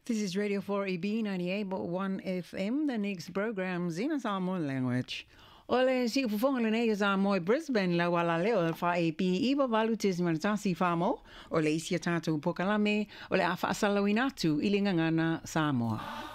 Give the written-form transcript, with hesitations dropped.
This is Radio 4EB 98.1 FM. The next program's in a Samoan language. Ole si ufufonga le sa mo Brisbane la wala leo fa AP iba valutis martasi famo ole isia tatu pokalame ole afa salawinatu ilingangana Samoa.